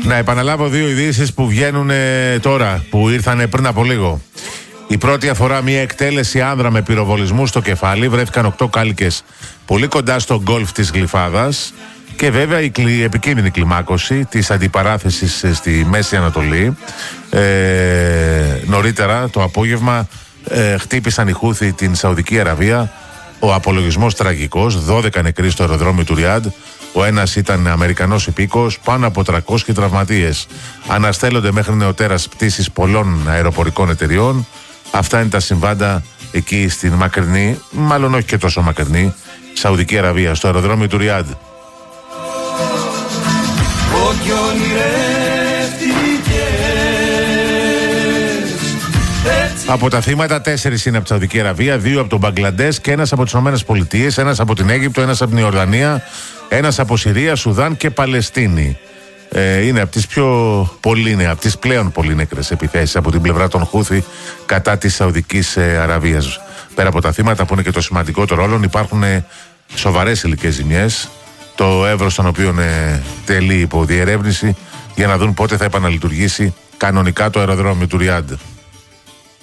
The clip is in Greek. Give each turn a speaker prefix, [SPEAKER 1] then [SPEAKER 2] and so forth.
[SPEAKER 1] Να επαναλάβω δύο ειδήσεις που βγαίνουν τώρα, που ήρθαν πριν από λίγο. Η πρώτη αφορά μια εκτέλεση άνδρα με πυροβολισμού στο κεφάλι. Βρέθηκαν 8 κάλικες πολύ κοντά στο γκολφ της Γλυφάδας. Και βέβαια η επικίνδυνη κλιμάκωση της αντιπαράθεσης στη Μέση Ανατολή. Νωρίτερα το απόγευμα χτύπησαν οι Χούθοι την Σαουδική Αραβία. Ο απολογισμός τραγικός, 12 νεκροί στο αεροδρόμιο του Ριάντ. Ο ένας ήταν Αμερικανός υπήκοος, πάνω από 300 και τραυματίες. Αναστέλλονται μέχρι νεοτέρας πτήσεις πολλών αεροπορικών εταιριών. Αυτά είναι τα συμβάντα εκεί στην μακρινή, μάλλον όχι και τόσο μακρινή, Σαουδική Αραβία, στο αεροδρόμιο του Ριάντ. Από τα θύματα 4 είναι από τη Σαουδική Αραβία, 2 από τον Μπαγκλαντές και 1 από τις ΗΠΑ, 1 από την Αίγυπτο, 1 από την Ιορδανία, 1 από Συρία, Σουδάν και Παλαιστίνη. Είναι από τις από τις πλέον πολύ νεκρές επιθέσεις από την πλευρά των Χούθη κατά της Σαουδικής Αραβίας. Πέρα από τα θύματα που είναι και το σημαντικότερο όλων, υπάρχουν σοβαρές υλικές ζημιές, το εύρος των οποίων τελεί υπό διερεύνηση για να δουν πότε θα επαναλειτουργήσει κανονικά το αεροδρόμιο του Ριάντ.